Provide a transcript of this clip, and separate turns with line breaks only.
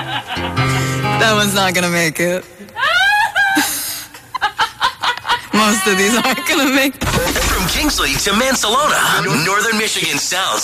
That one's not gonna make it. Most of these aren't gonna make it.
From Kingsley to Mansalona, Northern Michigan sounds